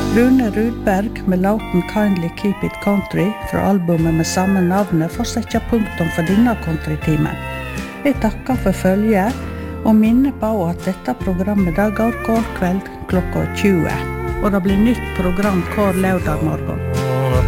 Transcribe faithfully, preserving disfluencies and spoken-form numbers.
Rune Rudberg med låten Kindly Keep It Country fra albumet med samme navnet får sette punktum for denne countrytimen. Jeg takker for følget og minner på at dette programmet da går hver kveld klokka tjue, og det blir nytt program hver lørdag morgen.